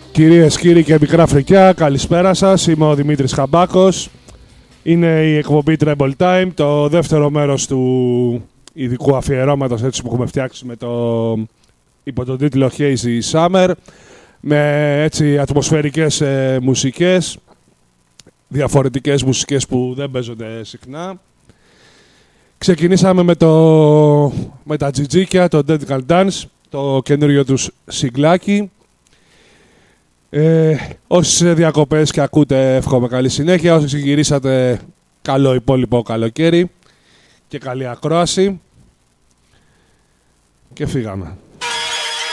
Κυρίες, κύριοι και μικρά φρικιά, καλησπέρα σας. Είμαι ο Δημήτρης Χαμπάκος. Είναι η εκπομπή Treble Time, το δεύτερο μέρος του ειδικού αφιερώματος έτσι, που έχουμε φτιάξει υπό τον τίτλο Hazy Summer, με έτσι ατμοσφαιρικές μουσικές, διαφορετικές μουσικές που δεν παίζονται συχνά. Ξεκινήσαμε με τα τζιτζίκια, το Dead Dance, το καινούριο τους σιγκλάκι. Όσοι σε διακοπές και ακούτε, εύχομαι καλή συνέχεια. Όσοι γυρίσατε, καλό υπόλοιπο καλοκαίρι και καλή ακρόαση. Και φύγαμε.